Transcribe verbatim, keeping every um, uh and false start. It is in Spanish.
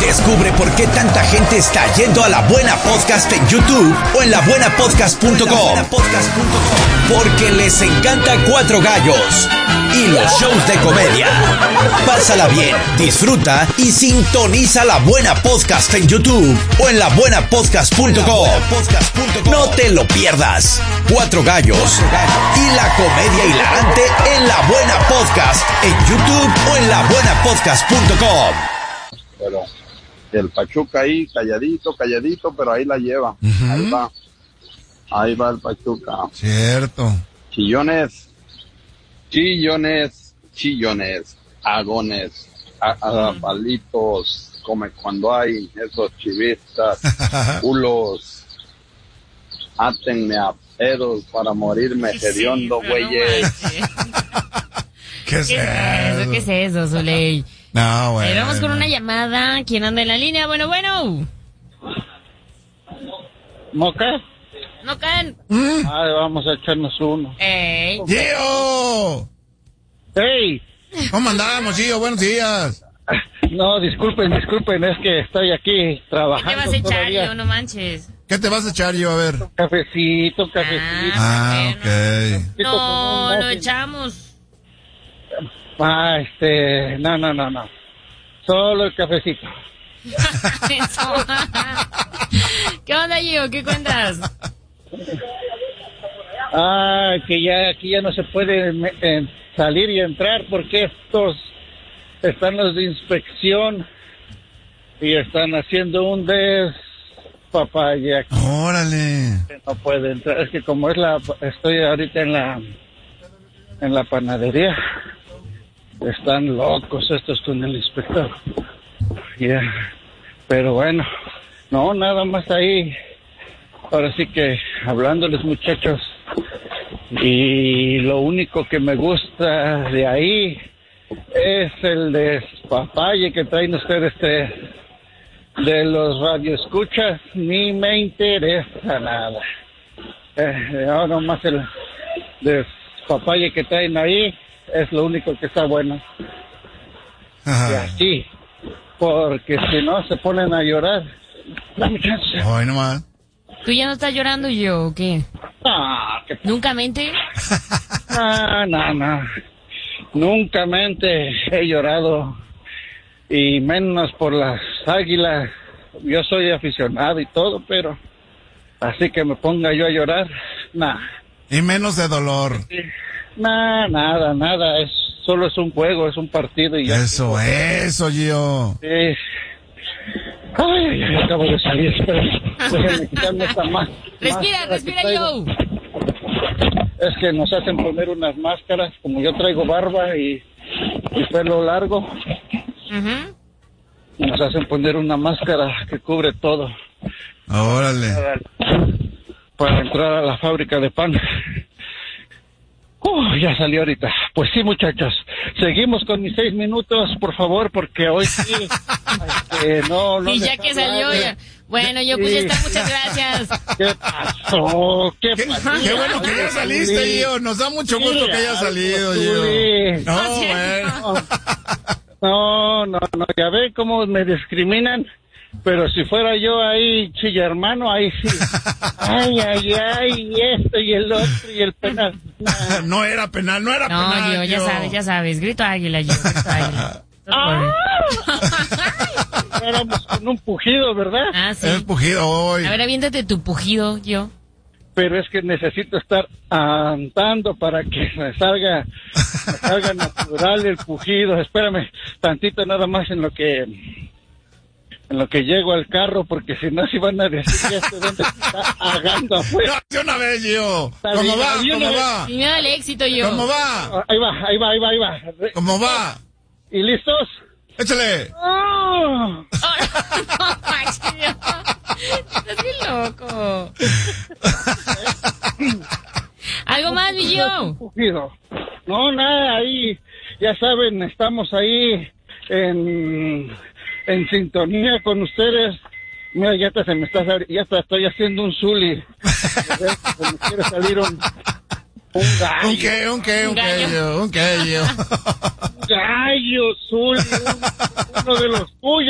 Descubre por qué tanta gente está yendo a La Buena Podcast en YouTube o en la buena podcast punto com. Porque les encanta Cuatro Gallos y los shows de comedia. Pásala bien, disfruta y sintoniza La Buena Podcast en YouTube o en la buena podcast punto com. No te lo pierdas. Cuatro Gallos y la comedia hilarante en La Buena Podcast en YouTube o en la buena podcast punto com. Pero el Pachuca ahí calladito, calladito, pero ahí la lleva. Uh-huh. Ahí va. Ahí va el Pachuca. Cierto. Chillones, chillones, chillones, agones, a, a, palitos, come cuando hay esos chivistas, culos, átenme a pedos para morirme hediondo, güeyes. Sí, ¿Qué es ¿Qué eso? es eso? ¿Qué es eso, Zuley? No, bueno. A ver, vamos con una llamada. ¿Quién anda en la línea? Bueno, bueno. ¿Moca? No caen. Mm. Ay, vamos a echarnos uno. Ey. ¡Gio! ¡Hey! ¿Cómo andamos, Gio? Buenos días. No, disculpen, disculpen, es que estoy aquí ¿Qué trabajando te vas a echar, todavía. yo? No manches. ¿Qué te vas a echar, Gio? A ver. Cafecito, cafecito. Ah, bueno. ok. No, lo echamos. Ah, este, no, no, no, no. Solo el cafecito. Eso. ¿Qué onda, Gio? ¿Qué cuentas? Ah, que ya aquí ya no se puede me- eh, salir y entrar porque estos están los de inspección y están haciendo un despapalle aquí. Órale. No puede entrar, es que como es la, estoy ahorita en la, en la panadería, están locos estos con el inspector. Ya, pero bueno, no, nada más ahí. Ahora sí que hablándoles, muchachos, y lo único que me gusta de ahí es el despapalle que traen ustedes de, de los radioescuchas. Ni me interesa nada. Eh, ahora más el despapalle que traen ahí es lo único que está bueno. Y Ajá. así, porque si no se ponen a llorar. Dame chance. Hoy nomás. ¿Tú ya no estás llorando, yo o qué? Ah, que ¿Nunca mente? No, no, no. Nunca mente he llorado. Y menos por las águilas. Yo soy aficionado y todo, pero así que me ponga yo a llorar, nada. Y menos de dolor. Nada, nada, nada. Es, solo es un juego, es un partido y ya. Eso, eso, Gio. Sí. Ay, ay, ay, acabo de salir. Espera, déjenme quitarme esta más. Respira, respira, Joe. Es que nos hacen poner unas máscaras, como yo traigo barba y, y pelo largo, Ujú. nos hacen poner una máscara que cubre todo Órale. para entrar a la fábrica de pan. Uh, ya salió ahorita. Pues sí, muchachos, seguimos con mis seis minutos, por favor, porque hoy sí, este, no, no. Y me ya está que salió, hablando. ya. Bueno, yo pues ya está, muchas gracias. ¿Qué pasó? ¿Qué Qué, pasó? qué bueno que ya saliste, Gio. Nos da mucho gusto que hayas salido, Gio. Sí. No, No, bueno. No, no, no, ya ven cómo me discriminan, pero si fuera yo ahí, chilla hermano, ahí sí. Ay, ay, ay, y esto y el otro y el penal. Nah. No era penal, no era No, penal, Gio, ya Gio. sabes, ya sabes. Grito águila, Gio, grito águila. ¡Ah! Éramos con un pujido, ¿verdad? Ah, sí. Es pujido hoy. A ver, aviéntate tu pujido, Gio. Pero es que necesito estar andando para que me salga, me salga natural el pujido. Espérame tantito nada más en lo que en lo que llego al carro, porque si no, si van a decir que este dónde se está ahogando afuera. No, de una vez, Gio. Está ¿Cómo bien, va? de una ¿Cómo vez. va? Sin miedo al éxito, Gio. ¿Cómo va? Ahí va, ahí va, ahí va, ahí va. ¿Cómo va? ¿Y listos? Échale. ¡Oh! No, Max, Gio. Estás bien loco. ¿Algo más, mi Gio? Pujido. No, nada, ahí, ya saben, estamos ahí en, en sintonía con ustedes. Mira, ya hasta se me está, sal- ya hasta estoy haciendo un zuli. Se me quiere salir un, un gallo. ¿Un qué? ¿Un qué? ¿Un Un qué, gallo. Gio? ¿Un qué, Gio? Un gallo, zuli, un- uno de los tuyos.